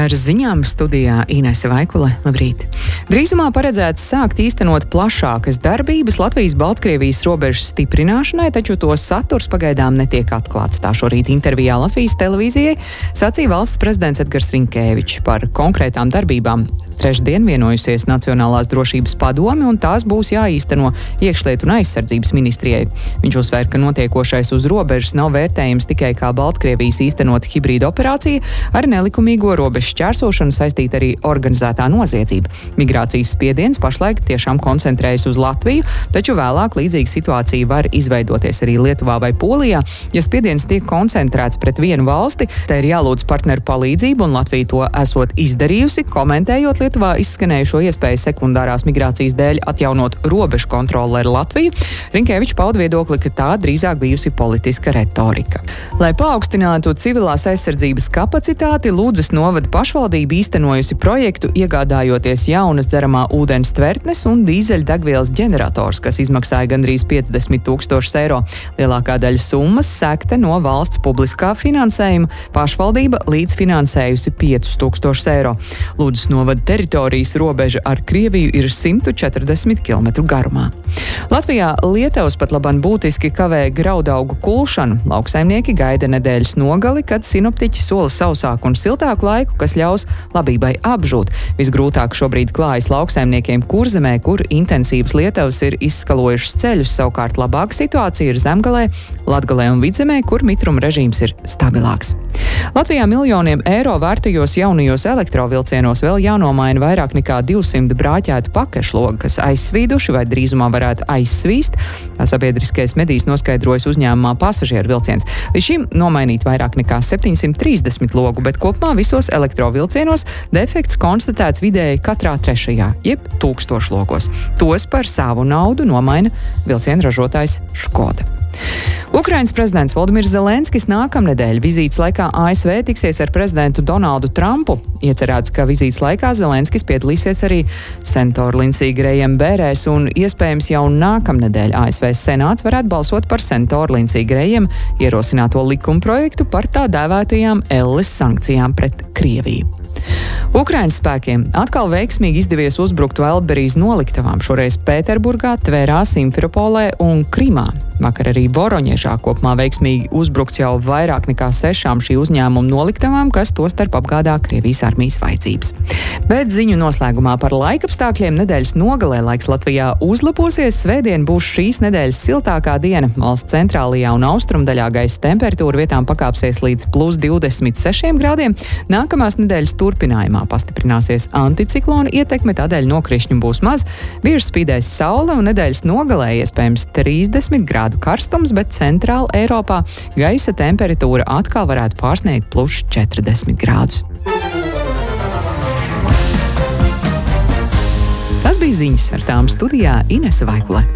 Ar ziņām studijā Inese Vaikule. Labrīt! Drīzumā paredzēts sākt īstenot plašākas darbības Latvijas-Baltkrievijas robežas stiprināšanai, taču to saturs pagaidām netiek atklāts. Tā šorīt intervijā Latvijas televīzijai sacīja valsts prezidents Edgars Rinkēvičs par konkrētām darbībām. Trešdien vienojusies Nacionālās drošības padome, un tās būs jāīsteno iekšlietu un aizsardzības ministrijai. Viņš uzsvēra, ka notiekošais uz robežas nav vērtējams tikai kā Baltkrievijas īstenota hibrīda operācija, ar nelikumīgo robežu šķērsošanu saistīta arī organizētā noziedzība. Migrācijas spiediens pašlaik tiešām koncentrējas uz Latviju, taču vēlāk līdzīga situācija var izveidoties arī Lietuvā vai Polijā. Ja spiediens tiek koncentrēts pret vienu valsti, te ir jālūdz partneru palīdzību, un Latvija to esot izdarījusi, komentējot Lietuvā izskanējušo iespēju sekundārās migrācijas dēļ atjaunot robežu kontroli ar Latviju. Rinkēvičs pauda viedokli, ka tā drīzāk bijusi politiska retorika. Lai paaugstinātu civilās aizsardzības kapacitāti, Ludzas novada pašvaldība īstenojusi projektu, iegādājoties jaunas dzeramā ūdens tvertnes un dīzeļdegvielas ģenerators, kas izmaksāja gandrīz 50 000 eiro. Lielākā daļa summas sekta no valsts publiskā finansējuma, pašvaldība līdzfinansējusi 5 000 eiro. Ludzas novada teritorijas robeža ar Krieviju ir 140 km garumā. Latvijā lietavas pat labāk būtiski kavē graudaugu kulšanu. Lauksaimnieki gaida nedēļas nogali, kad sinoptiķi sola sausāku un siltāku laiku, kas ļaus labībai apžūt. Visgrūtāk šobrīd klājas lauksaimniekiem Kurzemē, kur intensīvas lietavas ir izskalojušas ceļus, savukārt labāka situācija ir Zemgalē, Latgalē un Vidzemē, kur mitruma režīms ir stabilāks. Latvijā miljoniem eiro vērtajos jaunajos elektrovilcienos vēl jānomaina vairāk nekā 200 brāķētu pakešlogu, kas aizsvīduši vai drīzumā varētu aizsvīst. Sabiedriskais medijs noskaidrojas uzņēmumā Pasažieru vilciens. Līdz šim nomainīt vairāk nekā 730 logu, bet kopumā visos elektrovilcienos defekts konstatēts vidēji katrā trešajā, jeb 1000 logos. Tos par savu naudu nomaina vilcienu ražotājs Škoda. Ukrainas prezidents Volodimirs Zelenskis nākamnedēļ vizītes laikā ASV tiksies ar prezidentu Donaldu Trumpu. Iecerēts, ka vizītes laikā Zelenskis piedalīsies arī senatoru Lindsey Graham bērēs, un iespējams jau nākamnedēļ ASV senāts varētu balsot par senatoru Lindsey Graham ierosināto likumprojektu par tā dēvētajām Elles sankcijām pret Krieviju. Ukrainas spēkiem atkal veiksmīgi izdevies uzbrukt Wildberries noliktavām, šoreiz Pēterburgā, Tverā, Simferopolē un Krimā. Vakar arī Voroņežā kopumā veiksmīgi uzbrukts jau vairāk nekā 6 šī uzņēmuma noliktavām, kas tostarp apgādā Krievijas armijas vajadzības. Bet ziņu noslēgumā par laikapstākļiem nedēļas nogalē laiks Latvijā uzlabosies. Svētdien būs šīs nedēļas siltākā diena. Valsts centrālajā un austrumdaļā gaisa temperatūra vietām pakāpsies līdz +26 grādiem. Nākamās nedēļas turpinājumā pastiprināsies anticiklona ietekme, tādēļ nokrišņu būs maz. Bieži spīdēs saule un nedēļas nogalē iespējams 30 grādu karstums, bet centrāla Eiropā gaisa temperatūra atkal varētu pārsniegt +40 grādus. Tas bija ziņas, ar tām studijā Inese Vaikule.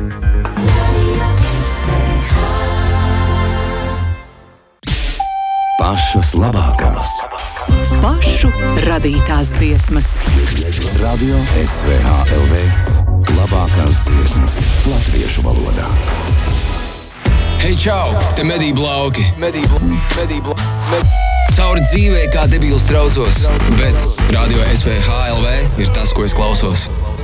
Pašas labākās. Pašu radītās dziesmas. Radio SVH LV. Labākās dziesmas latviešu valodā. Hei, čau! Te medī blauki. Cauri dzīvē kā debīls traucos, bet Radio SVH LV ir tas, ko es klausos.